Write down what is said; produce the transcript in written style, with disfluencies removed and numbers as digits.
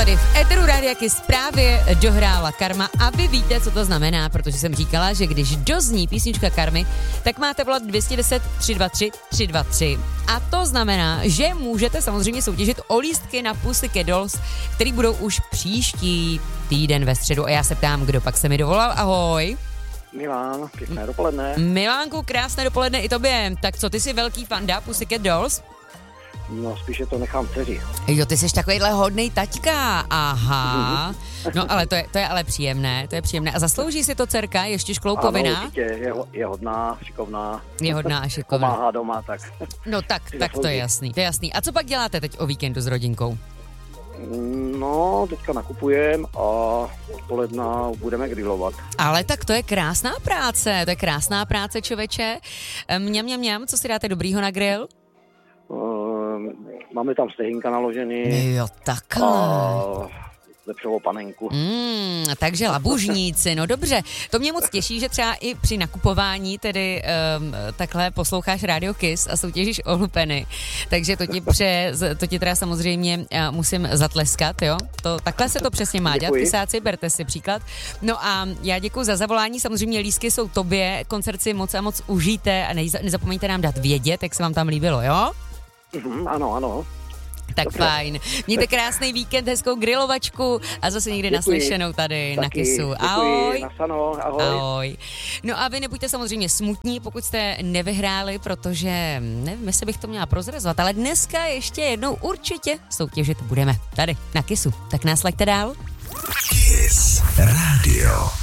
tady v Eteru Rádia Kiss právě dohrála Karma a vy víte, co to znamená, protože jsem říkala, že když dozní písnička Karmy, tak máte volat 210 323 323. A to znamená, že můžete samozřejmě soutěžit o lístky na Pussycat Dolls, který budou už příští týden ve středu. A já se ptám, kdo pak se mi dovolal. Ahoj. Milán, pěkné dopoledne. Milánku, krásné dopoledne i tobě. Tak co, ty jsi velký fanda Pussycat Dolls? No, spíše to nechám dceři. Jo, ty jsi takovýhle hodnej taťka, aha. No, ale to je ale příjemné, to je příjemné. A zaslouží si to dcerka, ještě škloukovina? Ano, určitě, je hodná, šikovná. Je hodná a šikovná. Pomáhá doma, tak. No tak to je jasný, A co pak děláte teď o víkendu s rodinkou? No, teďka nakupujeme a odpoledna budeme grillovat. Ale tak to je krásná práce, člověče. Mňam, co si dáte dobrýho na grill? Máme tam stehínka naložený. Jo, takhle. A vepřovou panenku. Takže labužníci, no dobře. To mě moc těší, že třeba i při nakupování tedy takhle posloucháš Radio Kiss a soutěžíš o lupeny. Takže to ti teda samozřejmě musím zatleskat, jo? Takhle se to přesně má dělat, pisáci, berte si příklad. No a já děkuji za zavolání, samozřejmě lístky jsou tobě, koncert si moc a moc užijte a nezapomeňte nám dát vědět, jak se vám tam líbilo, jo? Ano. Tak dobře. Fajn. Mějte krásný víkend, hezkou grilovačku a zase někdy naslyšenou tady na Kissu. Ahoj. Ahoj. No a vy nebuďte samozřejmě smutní, pokud jste nevyhráli, protože nevím, jestli bych to měla prozrazovat, ale dneska ještě jednou určitě soutěžit budeme tady na Kissu. Tak nás laďte dál. Kiss Radio.